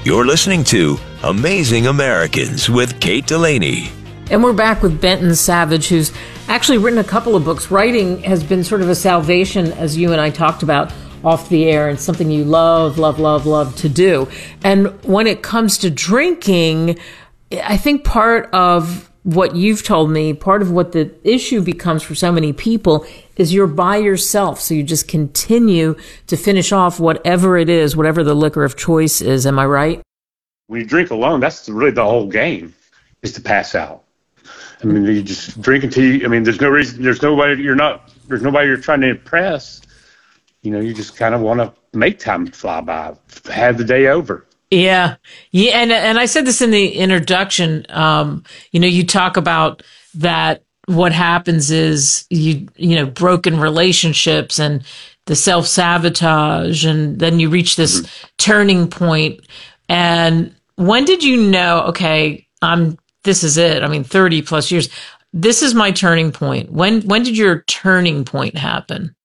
You're listening to Amazing Americans with Kate Delaney. And we're back with Benton Savage, who's actually written a couple of books. Writing has been sort of a salvation, as you and I talked about off the air, and something you love to do. And when it comes to drinking, I think part of what you've told me, part of what the issue becomes for so many people is you're by yourself. So you just continue to finish off whatever it is, whatever the liquor of choice is. Am I right? When you drink alone, that's really the whole game, is to pass out. I mean, you just drink until you, I mean, there's no reason, there's nobody you're trying to impress. You know, you just kind of want to make time fly by, have the day over. Yeah. And I said this in the introduction. You talk about that. What happens is you know, broken relationships and the self-sabotage, and then you reach this turning point. And when did you know, okay, this is it? I mean, 30 plus years. This is my turning point. When did your turning point happen?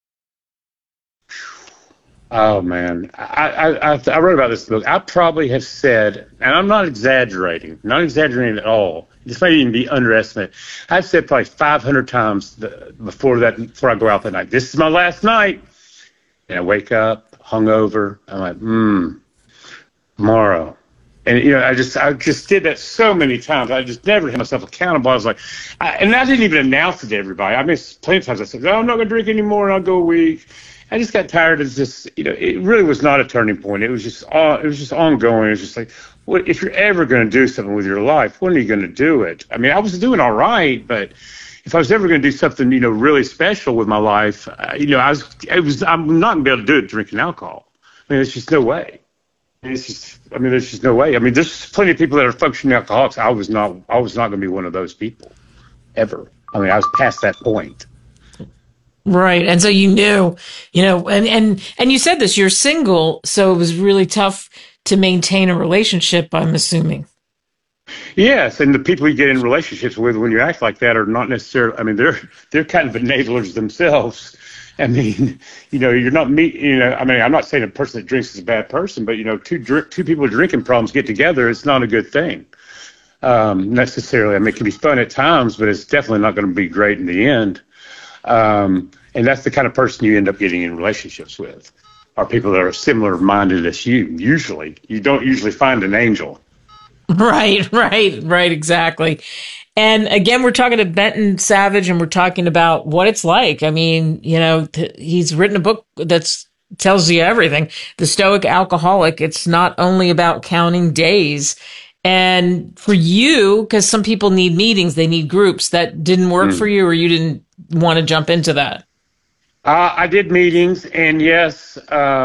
Oh, man. I wrote about this book. I probably have said, and I'm not exaggerating at all. This may even be underestimated. I've said probably 500 times before I go out that night, this is my last night. And I wake up hungover. I'm like, tomorrow. And, you know, I just did that so many times. I just never held myself accountable. I was like, and I didn't even announce it to everybody. I mean, plenty of times I said, I'm not going to drink anymore, and I'll go a week. I just got tired of this, you know, it really was not a turning point. It was just ongoing. It was just like, what, if you're ever going to do something with your life, when are you going to do it? I mean, I was doing all right, but if I was ever going to do something, you know, really special with my life, I'm not going to be able to do it drinking alcohol. I mean, there's just no way. There's just no way. I mean, there's plenty of people that are functioning alcoholics. I was not going to be one of those people, ever. I mean, I was past that point. Right. And so you knew, you know, and you said this, you're single, so it was really tough to maintain a relationship, I'm assuming. Yes, and the people you get in relationships with when you act like that are not necessarily, I mean, they're kind of enablers themselves. I mean, you know, you're not I mean, I'm not saying a person that drinks is a bad person, but, you know, two people with drinking problems get together, it's not a good thing. Necessarily. I mean, it can be fun at times, but it's definitely not going to be great in the end. And that's the kind of person you end up getting in relationships with, are people that are similar minded as you. Usually, you don't usually find an angel. Right, exactly. And again, we're talking to Benton Savage, and we're talking about what it's like. I mean, you know, he's written a book that tells you everything. The Stoic Alcoholic. It's not only about counting days. And for you, because some people need meetings, they need groups, that didn't work for you, or you didn't want to jump into that? I did meetings, and yes,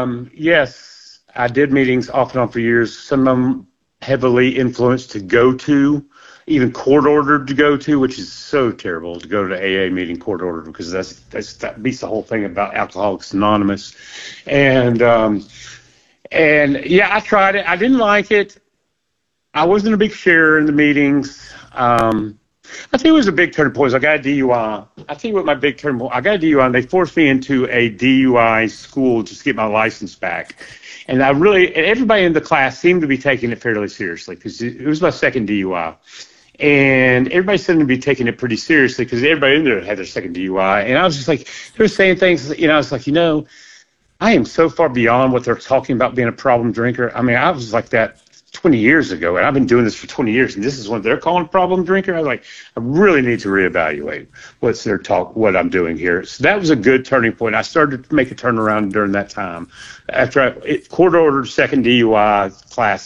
I did meetings off and on for years. Some of them heavily influenced to go to, even court ordered to go to, which is so terrible to go to AA meeting court ordered, because that beats the whole thing about Alcoholics Anonymous. And yeah, I tried it. I didn't like it. I wasn't a big sharer in the meetings. I think it was a big turning point. I got a DUI. I think what my big turning point, I got a DUI, and they forced me into a DUI school just to get my license back. And everybody in the class seemed to be taking it fairly seriously, because it was my second DUI. And everybody seemed to be taking it pretty seriously, because everybody in there had their second DUI. And I was just like, they were saying things, you know, I was like, you know, I am so far beyond what they're talking about being a problem drinker. I mean, I was like that 20 years ago, and I've been doing this for 20 years, and this is what they're calling a problem drinker. I was like, I really need to reevaluate what I'm doing here. So that was a good turning point. I started to make a turnaround during that time. After court ordered second DUI class